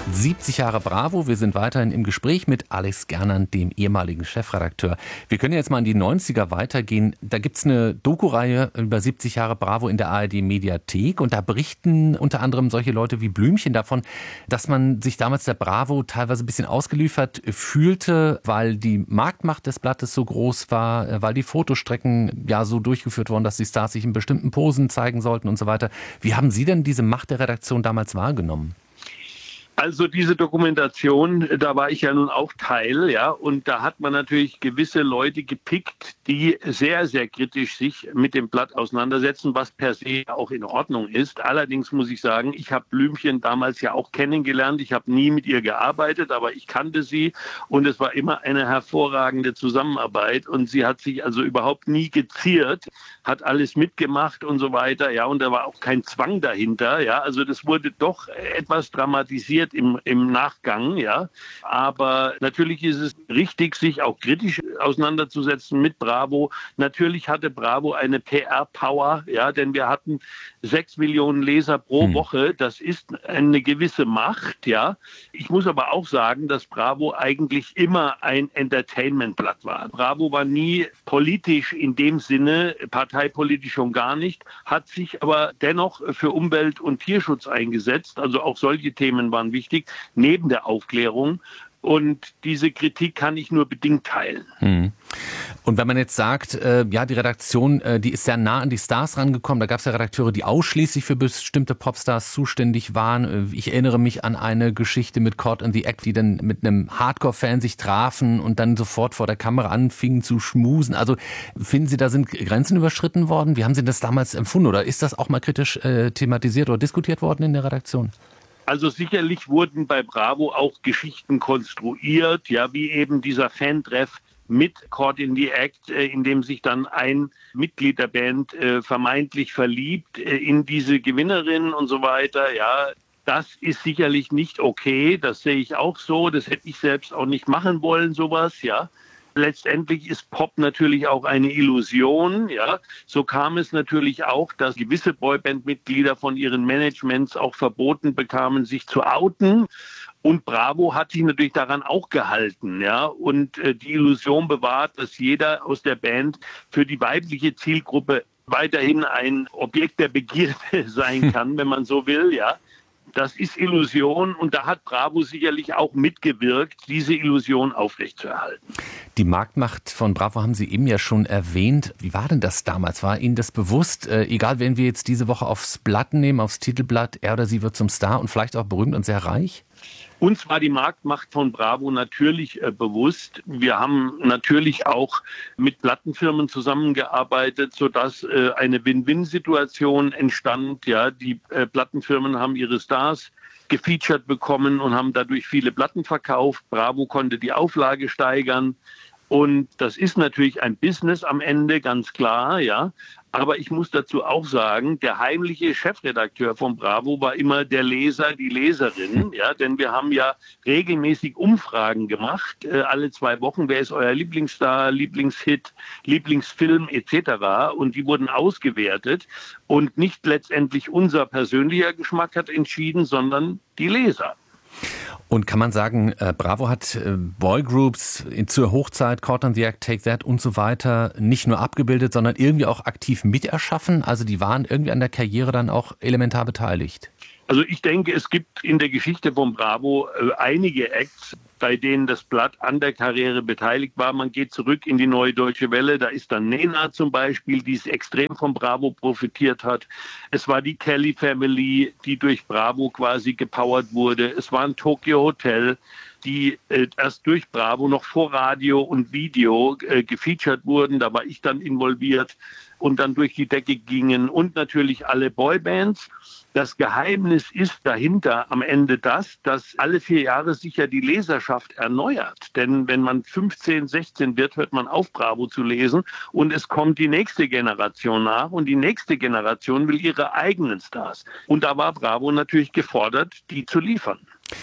70 Jahre Bravo. Wir sind weiterhin im Gespräch mit Alex Gernand, dem ehemaligen Chefredakteur. Wir können jetzt mal in die 90er weitergehen. Da gibt's eine Doku-Reihe über 70 Jahre Bravo in der ARD-Mediathek. Und da berichten unter anderem solche Leute wie Blümchen davon, dass man sich damals der Bravo teilweise ein bisschen ausgeliefert fühlte, weil die Marktmacht des Blattes so groß war, weil die Fotostrecken ja so durchgeführt wurden, dass die Stars sich in bestimmten Posen zeigen sollten und so weiter. Wie haben Sie denn diese Macht der Redaktion damals wahrgenommen? Also diese Dokumentation, da war ich ja nun auch Teil, ja, und da hat man natürlich gewisse Leute gepickt, die sehr, sehr kritisch sich mit dem Blatt auseinandersetzen, was per se auch in Ordnung ist. Allerdings muss ich sagen, ich habe Blümchen damals ja auch kennengelernt. Ich habe nie mit ihr gearbeitet, aber ich kannte sie und es war immer eine hervorragende Zusammenarbeit und sie hat sich also überhaupt nie geziert, hat alles mitgemacht und so weiter, ja, und da war auch kein Zwang dahinter, ja, also das wurde doch etwas dramatisiert im Nachgang, ja. Aber natürlich ist es richtig, sich auch kritisch auseinanderzusetzen mit Bravo. Natürlich hatte Bravo eine PR-Power, ja, denn wir hatten 6 Millionen Leser pro Woche. Das ist eine gewisse Macht, ja. Ich muss aber auch sagen, dass Bravo eigentlich immer ein Entertainment-Blatt war. Bravo war nie politisch in dem Sinne, parteipolitisch schon gar nicht, hat sich aber dennoch für Umwelt- und Tierschutz eingesetzt. Also auch solche Themen waren wichtig, neben der Aufklärung. Und diese Kritik kann ich nur bedingt teilen. Und wenn man jetzt sagt, ja, die Redaktion, die ist sehr nah an die Stars rangekommen. Da gab es ja Redakteure, die ausschließlich für bestimmte Popstars zuständig waren. Ich erinnere mich an eine Geschichte mit Caught in the Act, die dann mit einem Hardcore-Fan sich trafen und dann sofort vor der Kamera anfingen zu schmusen. Also finden Sie, da sind Grenzen überschritten worden? Wie haben Sie das damals empfunden? Oder ist das auch mal kritisch thematisiert oder diskutiert worden in der Redaktion? Also sicherlich wurden bei Bravo auch Geschichten konstruiert, ja, wie eben dieser Fantreff mit Caught in the Act, in dem sich dann ein Mitglied der Band vermeintlich verliebt in diese Gewinnerin und so weiter, ja. Das ist sicherlich nicht okay, das sehe ich auch so, das hätte ich selbst auch nicht machen wollen, sowas, ja. Letztendlich ist Pop natürlich auch eine Illusion, ja. So kam es natürlich auch, dass gewisse Boyband-Mitglieder von ihren Managements auch verboten bekamen, sich zu outen. Und Bravo hat sich natürlich daran auch gehalten, ja. Und die Illusion bewahrt, dass jeder aus der Band für die weibliche Zielgruppe weiterhin ein Objekt der Begierde sein kann, wenn man so will, ja. Das ist Illusion und da hat Bravo sicherlich auch mitgewirkt, diese Illusion aufrechtzuerhalten. Die Marktmacht von Bravo haben Sie eben ja schon erwähnt. Wie war denn das damals? War Ihnen das bewusst? Egal, wen wir jetzt diese Woche aufs Blatt nehmen, aufs Titelblatt, er oder sie wird zum Star und vielleicht auch berühmt und sehr reich? Uns war die Marktmacht von Bravo natürlich bewusst. Wir haben natürlich auch mit Plattenfirmen zusammengearbeitet, sodass eine Win-Win-Situation entstand. Ja, die Plattenfirmen haben ihre Stars gefeatured bekommen und haben dadurch viele Platten verkauft. Bravo konnte die Auflage steigern. Und das ist natürlich ein Business am Ende, ganz klar, ja. Aber ich muss dazu auch sagen, der heimliche Chefredakteur von Bravo war immer der Leser, die Leserin, ja. Denn wir haben ja regelmäßig Umfragen gemacht, alle 2 Wochen. Wer ist euer Lieblingsstar, Lieblingshit, Lieblingsfilm etc. Und die wurden ausgewertet. Und nicht letztendlich unser persönlicher Geschmack hat entschieden, sondern die Leser. Und kann man sagen, Bravo hat Boygroups zur Hochzeit, Caught on the Act, Take That und so weiter nicht nur abgebildet, sondern irgendwie auch aktiv miterschaffen? Also die waren irgendwie an der Karriere dann auch elementar beteiligt? Also ich denke, es gibt in der Geschichte von Bravo einige Acts, bei denen das Blatt an der Karriere beteiligt war. Man geht zurück in die Neue Deutsche Welle. Da ist dann Nena zum Beispiel, die extrem von Bravo profitiert hat. Es war die Kelly Family, die durch Bravo quasi gepowert wurde. Es war ein Tokyo Hotel, die erst durch Bravo noch vor Radio und Video gefeatured wurden. Da war ich dann involviert und dann durch die Decke gingen und natürlich alle Boybands. Das Geheimnis ist dahinter am Ende das, dass alle 4 Jahre sich ja die Leserschaft erneuert. Denn wenn man 15, 16 wird, hört man auf, Bravo zu lesen und es kommt die nächste Generation nach und die nächste Generation will ihre eigenen Stars. Und da war Bravo natürlich gefordert, die zu liefern.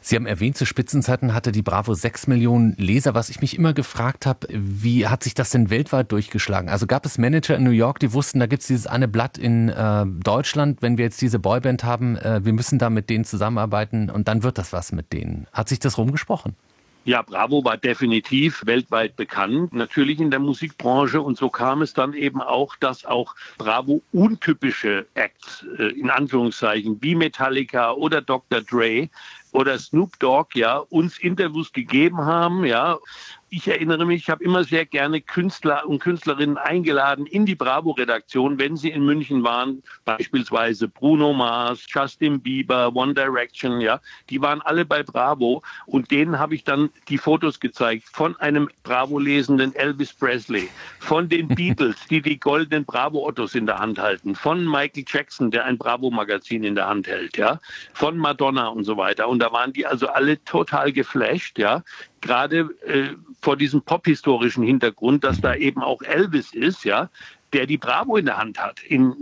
Sie haben erwähnt, zu Spitzenzeiten hatte die Bravo 6 Millionen Leser. Was ich mich immer gefragt habe, wie hat sich das denn weltweit durchgeschlagen? Also gab es Manager in New York, die wussten, da gibt es dieses eine Blatt in Deutschland, wenn wir jetzt diese Boyband haben, wir müssen da mit denen zusammenarbeiten und dann wird das was mit denen. Hat sich das rumgesprochen? Ja, Bravo war definitiv weltweit bekannt, natürlich in der Musikbranche. Und so kam es dann eben auch, dass auch Bravo untypische Acts, in Anführungszeichen, wie Metallica oder Dr. Dre oder Snoop Dogg, ja, uns Interviews gegeben haben, ja. Ich erinnere mich, ich habe immer sehr gerne Künstler und Künstlerinnen eingeladen in die Bravo-Redaktion, wenn sie in München waren, beispielsweise Bruno Mars, Justin Bieber, One Direction, ja, die waren alle bei Bravo und denen habe ich dann die Fotos gezeigt von einem Bravo-lesenden Elvis Presley, von den Beatles, die die goldenen Bravo-Ottos in der Hand halten, von Michael Jackson, der ein Bravo-Magazin in der Hand hält, ja, von Madonna und so weiter. Und da waren die also alle total geflasht, ja. Gerade vor diesem pophistorischen Hintergrund, dass da eben auch Elvis ist, ja, der die Bravo in der Hand hat in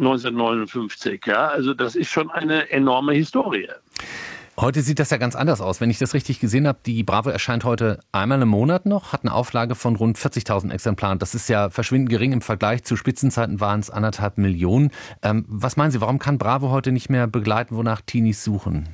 1959. Ja, also das ist schon eine enorme Historie. Heute sieht das ja ganz anders aus. Wenn ich das richtig gesehen habe, die Bravo erscheint heute einmal im Monat noch, hat eine Auflage von rund 40.000 Exemplaren. Das ist ja verschwindend gering im Vergleich. Zu Spitzenzeiten waren es 1,5 Millionen. Was meinen Sie, warum kann Bravo heute nicht mehr begleiten, wonach Teenies suchen?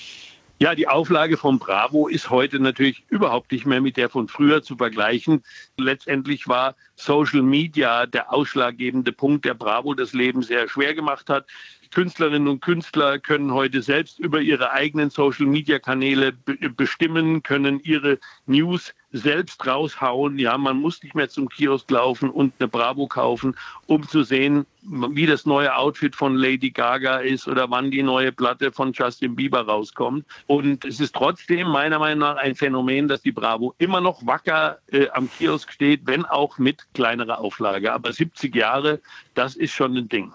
Ja, die Auflage von Bravo ist heute natürlich überhaupt nicht mehr mit der von früher zu vergleichen. Letztendlich war Social Media der ausschlaggebende Punkt, der Bravo das Leben sehr schwer gemacht hat. Künstlerinnen und Künstler können heute selbst über ihre eigenen Social-Media-Kanäle bestimmen, können ihre News selbst raushauen. Ja, man muss nicht mehr zum Kiosk laufen und eine Bravo kaufen, um zu sehen, wie das neue Outfit von Lady Gaga ist oder wann die neue Platte von Justin Bieber rauskommt. Und es ist trotzdem meiner Meinung nach ein Phänomen, dass die Bravo immer noch wacker am Kiosk steht, wenn auch mit kleinerer Auflage. Aber 70 Jahre, das ist schon ein Ding.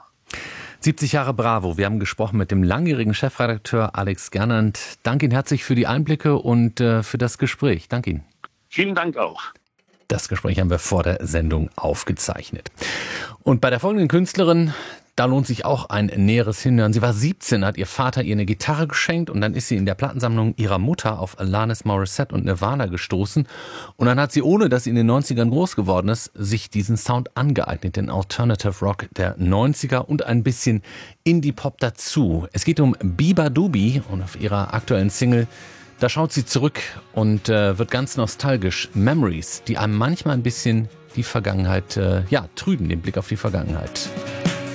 70 Jahre Bravo. Wir haben gesprochen mit dem langjährigen Chefredakteur Alex Gernand. Danke Ihnen herzlich für die Einblicke und für das Gespräch. Danke Ihnen. Vielen Dank auch. Das Gespräch haben wir vor der Sendung aufgezeichnet. Und bei der folgenden Künstlerin, da lohnt sich auch ein näheres Hinhören. Sie war 17, hat ihr Vater ihr eine Gitarre geschenkt und dann ist sie in der Plattensammlung ihrer Mutter auf Alanis Morissette und Nirvana gestoßen. Und dann hat sie, ohne dass sie in den 90ern groß geworden ist, sich diesen Sound angeeignet, den Alternative Rock der 90er und ein bisschen Indie-Pop dazu. Es geht um Biba Dubi und auf ihrer aktuellen Single, da schaut sie zurück und wird ganz nostalgisch. Memories, die einem manchmal ein bisschen die Vergangenheit, trüben, den Blick auf die Vergangenheit.